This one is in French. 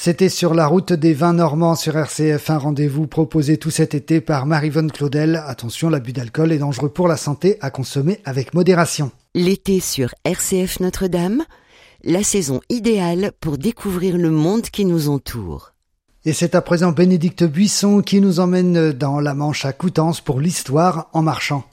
C'était sur la route des vins normands sur RCF, un rendez-vous proposé tout cet été par Maryvonne Claudel. Attention, l'abus d'alcool est dangereux pour la santé, à consommer avec modération. L'été sur RCF Notre-Dame, la saison idéale pour découvrir le monde qui nous entoure. Et c'est à présent Bénédicte Buisson qui nous emmène dans la Manche à Coutances pour l'histoire en marchant.